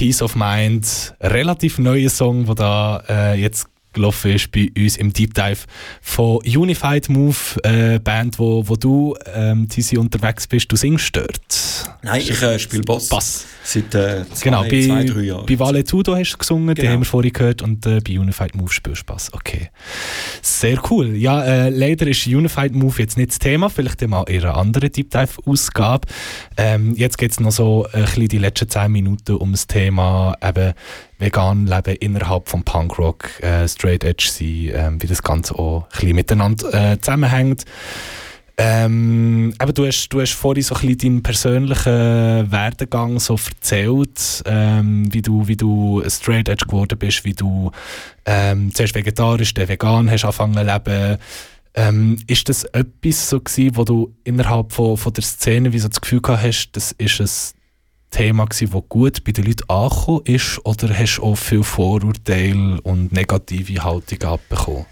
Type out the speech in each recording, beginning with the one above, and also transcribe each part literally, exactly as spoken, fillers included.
Peace of Mind, relativ neuer Song, der da äh, jetzt gelaufen ist bei uns im Deep Dive von Unified Move, äh, Band, wo, wo du, ähm, Tizi, unterwegs bist. Du singst dort. Nein, ich äh, spiele Bass. Bass. Seit äh, zwei, genau, bei, zwei, drei Jahren. Bei Vale Tudo hast du gesungen, genau. Den haben wir vorhin gehört, und äh, bei Unified Move spielst du Bass. Okay. Sehr cool. Ja, äh, leider ist Unified Move jetzt nicht das Thema, vielleicht mal in einer anderen Deep Dive-Ausgabe. Ähm, jetzt geht es noch so ein bisschen die letzten zehn Minuten um das Thema eben vegan leben innerhalb vom Punkrock, äh, Straight Edge sein, äh, wie das Ganze auch ein bisschen miteinander äh, zusammenhängt. Ähm, aber du hast, du hast vorhin so ein bisschen deinen persönlichen Werdegang so erzählt, ähm, wie du, wie du Straight Edge geworden bist, wie du ähm, zuerst vegetarisch, dann vegan hast angefangen zu leben. Ähm, ist das etwas so gewesen, wo du innerhalb von, von der Szene wie so das Gefühl gehabt hast, das ist ein Thema gewesen, das gut bei den Leuten angekommen ist, oder hast du auch viel Vorurteile und negative Haltung abbekommen?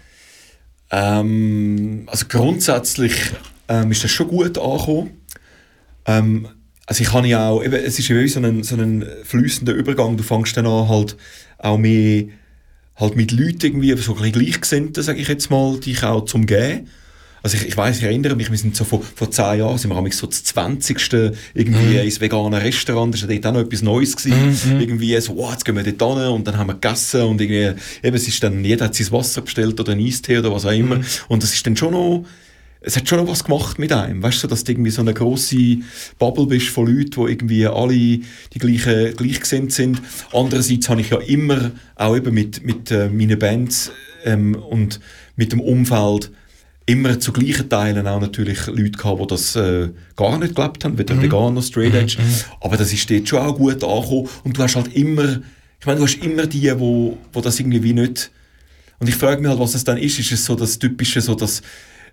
Ähm, also grundsätzlich ähm, ist das schon gut angekommen. Ähm, also ich habe ja auch, eben, es ist ja wie so ein, so ein fließender Übergang. Du fängst dann an, halt auch mehr halt mit Leuten irgendwie so ein bisschen Gleichgesinnten, sage ich jetzt mal, dich auch zu umgehen. Also ich, ich weiss, ich erinnere mich, wir sind so vor, vor zehn Jahren, sind wir so das zwanzigste irgendwie mm. ins vegane Restaurant, das war dort auch noch etwas Neues gewesen. Mm, mm. Irgendwie so, wow, jetzt gehen wir dort hin, und dann haben wir gegessen, und irgendwie, eben, es ist dann, jeder hat sein Wasser bestellt oder einen Eistee oder was auch immer. Mm. Und das ist dann schon noch, es hat schon noch was gemacht mit einem, weißt du, dass du irgendwie so eine grosse Bubble bist von Leuten, die irgendwie alle die gleichen, gleichgesinnt sind. Andererseits habe ich ja immer, auch eben mit, mit äh, meinen Bands ähm, und mit dem Umfeld, immer zu gleichen Teilen auch natürlich Leute gehabt, die das äh, gar nicht gelebt haben, weder mhm. vegan noch Straight Edge. Mhm. Aber das ist dort schon auch gut angekommen. Und du hast halt immer, ich meine, du hast immer die, wo, wo das irgendwie wie nicht... Und ich frage mich halt, was es dann ist. Ist es so das Typische, so das...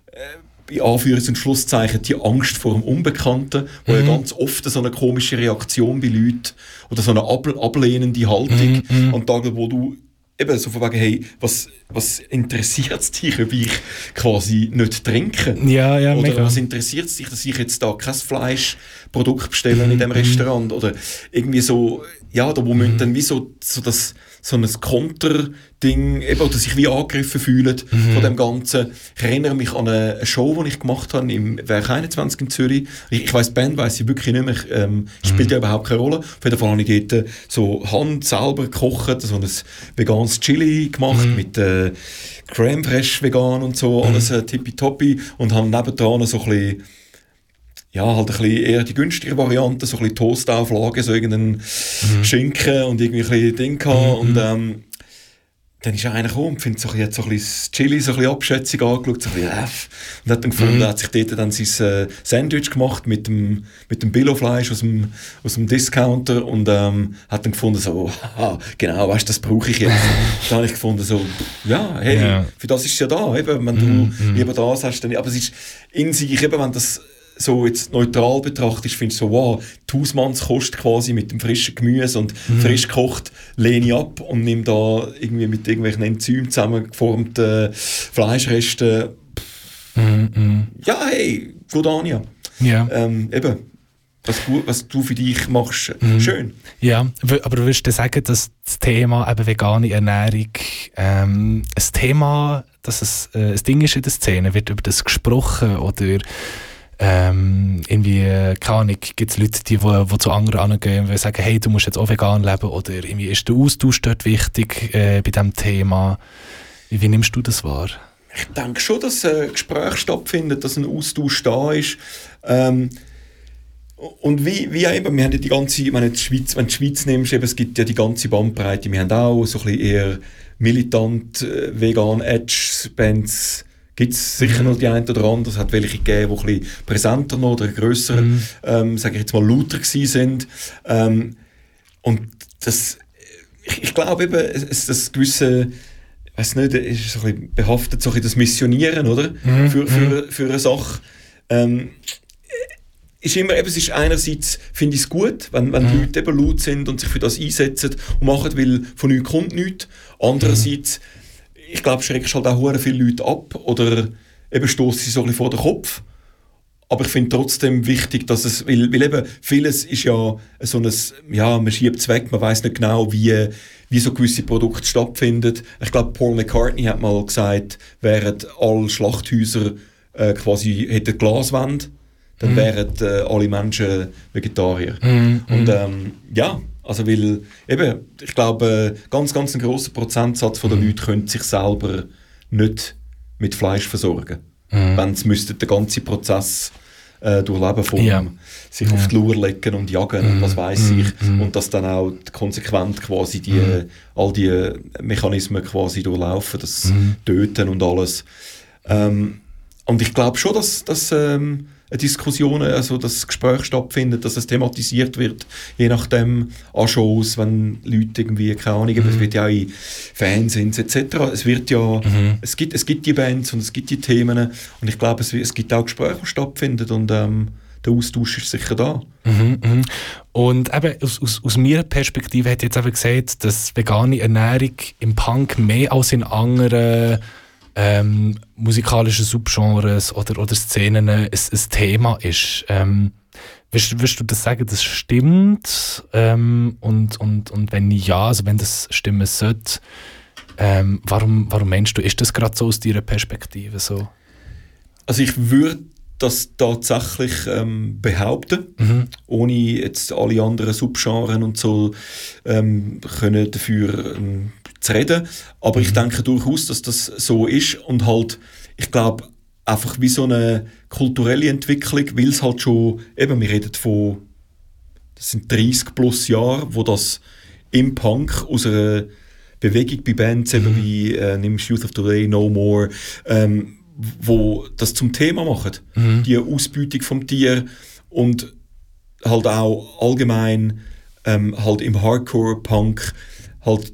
Äh, in Anführungs- und Schlusszeichen die Angst vor dem Unbekannten, wo mhm. ja ganz oft so eine komische Reaktion bei Leuten oder so eine able- ablehnende Haltung mhm. an Tagen, wo du eben so von wegen, hey, was, was interessiert es dich, ob ich quasi nicht trinke? Ja, ja, oder mega. Was interessiert es dich, dass ich jetzt da kein Fleischprodukt bestelle mm, in diesem mm. Restaurant? Oder irgendwie so, ja, da wo mm. man dann wie so, so, das, so ein Konterding, eben, oder sich wie angegriffen fühlen mm. von dem Ganzen. Ich erinnere mich an eine Show, die ich gemacht habe im Werk einundzwanzig in Zürich. Ich, ich weiss, die Band weiss ich wirklich nicht mehr, ähm, spielt mm. ja überhaupt keine Rolle. Auf jeden Fall habe ich dort so Hand selber gekocht, so ein veganes Chili gemacht mm. mit äh, Creme Fraiche vegan und so, mm. alles äh, tippitoppi, und habe nebendran so ein bisschen, ja, halt ein bisschen eher die günstigere Variante, so ein bisschen Toastauflage, so irgendeinen mm. Schinken und irgendwie ein bisschen Ding gehabt, mm. und ähm, dann ist einer gekommen und findet so, hat so ein bisschen das Chili so ein bisschen abschätzig angeschaut, so ein bisschen F, und hat dann gefunden, mm. hat sich dort dann sein äh, Sandwich gemacht mit dem, mit dem Billo-Fleisch aus dem, aus dem Discounter, und ähm, hat dann gefunden so, haha, genau, weißt du, das brauche ich jetzt. Dann habe ich gefunden so, ja, hey, yeah. für das ist es ja da, eben, wenn du mm. lieber das hast, dann, aber es ist in sich, eben, wenn das so jetzt neutral betrachtest, findest du so, wow, die Hausmannskost quasi mit dem frischen Gemüse und mm. frisch gekocht, lehne ich ab und nehme da irgendwie mit irgendwelchen Enzymen zusammengeformten Fleischresten. Mm, mm. Ja, hey, gut an, ja. Yeah. Ähm, eben, was, was du für dich machst, mm. schön. Ja, aber würdest du sagen, dass das Thema eben vegane Ernährung ähm, ein Thema, dass es äh, ein Ding ist in der Szene, wird über das gesprochen, oder Ähm, irgendwie, keine Ahnung, gibt es Leute, die, die, die zu anderen angehen und sagen, hey, du musst jetzt auch vegan leben, oder irgendwie ist der Austausch dort wichtig äh, bei diesem Thema? Wie, wie nimmst du das wahr? Ich denke schon, dass ein Gespräch stattfindet, dass ein Austausch da ist. Ähm, und wie, wie eben, wir haben ja die ganze, wenn du die Schweiz, wenn du die Schweiz nimmst, eben, es gibt ja die ganze Bandbreite, wir haben auch so ein bisschen eher militant äh, vegan Edge-Bands, gibt es sicher mhm. noch die eine oder andere. Es hat welche gegeben, die ein bisschen präsenter noch oder grösser, mhm. ähm, sage ich jetzt mal, lauter gewesen sind. Ähm, und das, ich, ich glaube eben, es, das gewisse, ich weiss nicht, ist so ein bisschen behaftet, so ein bisschen das Missionieren, oder? Mhm. Für, für, für eine Sache. Ähm, ist immer, eben, es ist einerseits, finde ich es gut, wenn, wenn mhm. die Leute eben laut sind und sich für das einsetzen und machen, weil von nichts kommt nichts. Andererseits, mhm. ich glaube, schreckst halt auch viele Leute ab oder eben stoßt sie so ein bisschen vor den Kopf. Aber ich finde trotzdem wichtig, dass es, weil, weil eben vieles ist ja so ein, ja, man schiebt es weg, man weiß nicht genau, wie, wie so gewisse Produkte stattfinden. Ich glaube, Paul McCartney hat mal gesagt, während alle Schlachthäuser äh, quasi hätten Glaswände, dann mm. wären äh, alle Menschen Vegetarier. Mm, Und ähm, ja, also weil eben, ich glaube, ganz, ganz ein grosser Prozentsatz von der mm. Leute können sich selber nicht mit Fleisch versorgen. Mm. Wenn sie müssten den ganzen Prozess äh, durchleben von ja. sich ja. auf die Lur legen und jagen mm. und was weiss mm. ich. Mm. Und dass dann auch konsequent quasi die, mm. all die Mechanismen quasi durchlaufen, das mm. Töten und alles. Ähm, und ich glaube schon, dass, dass ähm, eine Diskussion, also das Gespräch stattfindet, dass es thematisiert wird, je nachdem an Shows, wenn Leute irgendwie, keine Ahnung, mhm. es wird ja auch in Fernsehen et cetera. Es wird ja, mhm. es gibt, es gibt die Bands und es gibt die Themen und ich glaube, es, es gibt auch Gespräche, die stattfinden und ähm, der Austausch ist sicher da. Mhm, mhm. Und eben aus, aus, aus meiner Perspektive hat jetzt eben gesagt, dass vegane Ernährung im Punk mehr als in anderen Ähm, musikalischen Subgenres oder, oder Szenen ein, ein Thema ist. Ähm, wirst, wirst du das sagen, das stimmt? Ähm, und, und, und wenn ja, also wenn das stimmen sollte, ähm, warum, warum meinst du, ist das gerade so aus deiner Perspektive so? Also ich würde das tatsächlich ähm, behaupten, mhm. ohne jetzt alle anderen Subgenres und so ähm, können dafür ähm, zu reden. Aber mhm. ich denke durchaus, dass das so ist und halt, ich glaube, einfach wie so eine kulturelle Entwicklung, weil es halt schon, eben, wir reden von, das sind dreißig plus Jahre, wo das im Punk aus einer Bewegung bei Bands, mhm. eben wie äh, nimmst Youth of Today, No More, ähm, wo das zum Thema machen, mhm. die Ausbeutung vom Tier und halt auch allgemein ähm, halt im Hardcore-Punk halt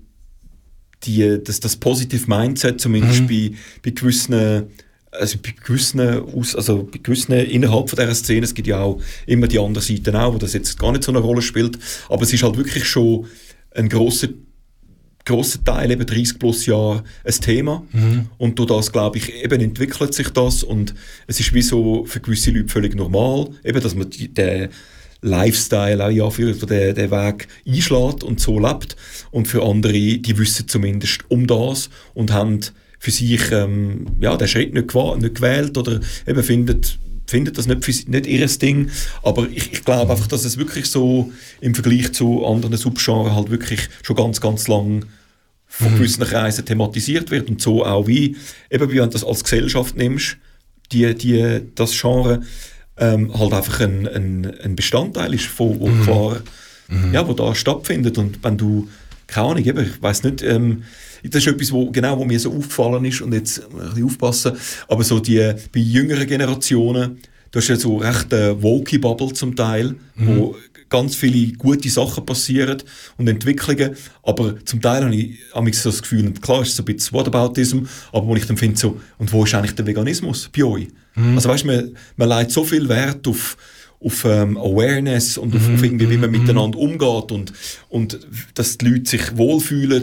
die, das, das Positive Mindset, zumindest mhm. bei, bei gewissen, also bei gewissen, aus, also bei gewissen innerhalb von dieser Szene, es gibt ja auch immer die andere Seite auch, wo das jetzt gar nicht so eine Rolle spielt, aber es ist halt wirklich schon ein grosser grosser Teil, eben dreißig plus Jahre, ein Thema. Mhm. Und durch das, glaube ich, eben entwickelt sich das und es ist wie so für gewisse Leute völlig normal, eben, dass man die, den Lifestyle auch ja, für den, den Weg einschlägt und so lebt. Und für andere, die wissen zumindest um das und haben für sich ähm, ja, den Schritt nicht, gew- nicht gewählt oder eben findet findet das nicht, für, nicht ihr Ding, aber ich, ich glaube einfach, dass es wirklich so im Vergleich zu anderen Subgenres halt wirklich schon ganz, ganz lang von mhm. gewissen Kreisen thematisiert wird und so auch wie, eben wie wenn du das als Gesellschaft nimmst, die, die, das Genre ähm, halt einfach ein, ein, ein Bestandteil ist, von, wo, mhm. klar, mhm. ja, wo da stattfindet und wenn du, keine Ahnung, eben, ich weiss nicht, ähm, das ist etwas, wo, genau, wo mir so aufgefallen ist und jetzt ein bisschen aufpassen, aber so die, bei jüngeren Generationen, da ist ja so recht eine Woke-Bubble zum Teil, mhm. wo ganz viele gute Sachen passieren und Entwicklungen, aber zum Teil habe ich, habe ich so das Gefühl, klar ist es so ein bisschen Whataboutism, aber wo ich dann finde, so, und wo ist eigentlich der Veganismus bei euch? Mhm. Also weißt du, man, man legt so viel Wert auf auf ähm, Awareness und auf, mhm. auf irgendwie, wie man mhm. miteinander umgeht und, und dass die Leute sich wohlfühlen.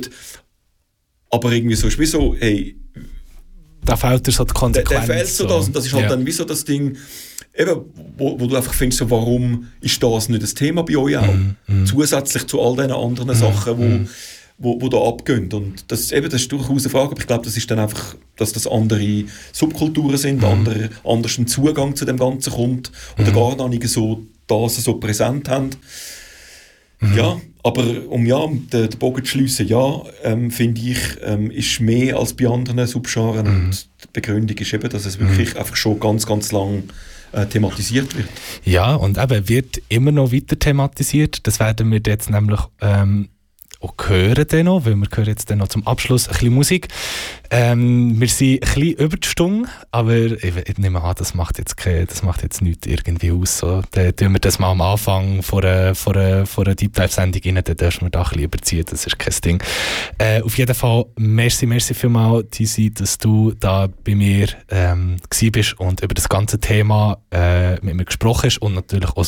Aber irgendwie so ist wie so, hey, da fehlt dir so die Konsequenz. Da fehlt so das und das ist halt ja. dann wie so das Ding, eben, wo, wo du einfach findest, so, warum ist das nicht ein Thema bei euch auch? Mm, mm. Zusätzlich zu all diesen anderen mm, Sachen, wo, mm. wo, wo da abgehen. Und das, eben, das ist durchaus eine Frage, aber ich glaube, das ist dann einfach, dass das andere Subkulturen sind, mm. andere, anders einen Zugang zu dem Ganzen kommt oder mm. gar noch nicht so das so präsent haben. Mhm. Ja, aber um ja, den, den Bogen zu schliessen, ja, ähm, finde ich, ähm, ist mehr als bei anderen Subgenres. Mhm. Und die Begründung ist eben, dass es wirklich mhm. einfach schon ganz, ganz lang äh, thematisiert wird. Ja, und eben wird immer noch weiter thematisiert. Das werden wir jetzt nämlich ähm, auch hören, dann noch, weil wir hören jetzt dann noch zum Abschluss ein bisschen Musik. Ähm, wir sind ein bisschen über die Stunde, aber ich, ich nehme an, das macht jetzt, keine, das macht jetzt nichts irgendwie aus. So. Dann tun wir das mal am Anfang von einer, von einer, von einer Deep Dive-Sendung rein, dann dürfen wir da ein bisschen überziehen, das ist kein Ding. Äh, auf jeden Fall, merci, merci vielmals, Tizi, dass du da bei mir ähm, gewesen bist und über das ganze Thema äh, mit mir gesprochen hast und natürlich auch so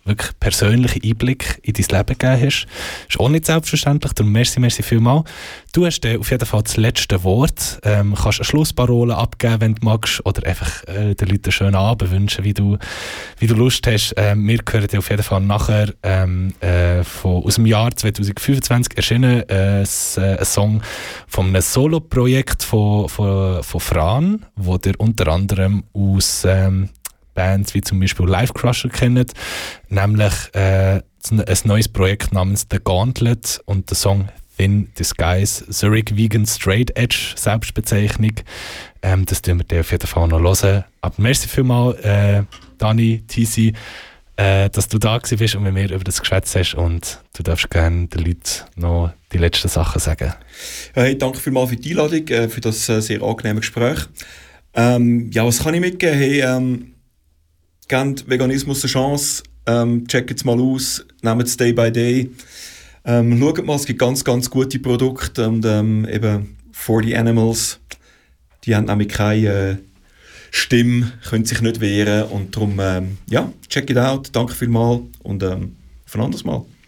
wirklich persönlichen Einblick in dein Leben gegeben hast. Ist auch nicht selbstverständlich, darum merci, merci vielmals. Du hast äh, auf jeden Fall das letzte Wort. Ähm, kannst eine Schlussparole abgeben, wenn du magst, oder einfach äh, den Leuten einen schönen Abend wünschen, wie du, wie du Lust hast. Ähm, wir hören dir auf jeden Fall nachher ähm, äh, von, aus dem Jahr zwanzig fünfundzwanzig erschienen äh, ein Song von einem Solo-Projekt von, von, von Fran, wo der unter anderem aus ähm, Bands wie zum Beispiel Live Crusher kennt, nämlich äh, ein neues Projekt namens The Gauntlet und der Song Thin Disguise, Zurich Vegan Straight Edge, Selbstbezeichnung. Ähm, das tun wir dir auf jeden Fall noch hören. Aber merci vielmals, äh, Dani, Tizi, äh, dass du da gewesen bist und mit mir über das geschwätzt hast, und du darfst gerne den Leuten noch die letzten Sachen sagen. Hey, danke vielmals für die Einladung, äh, für das äh, sehr angenehme Gespräch. Ähm, ja, was kann ich mitgeben? Hey, ähm, gebt Veganismus eine Chance, ähm, checkt es mal aus, nehmt es Day by Day. Ähm, schaut mal, es gibt ganz, ganz gute Produkte und ähm, eben For the Animals, die haben nämlich keine äh, Stimme, können sich nicht wehren und darum, ähm, ja, check it out, danke vielmals und ähm, auf ein anderes Mal.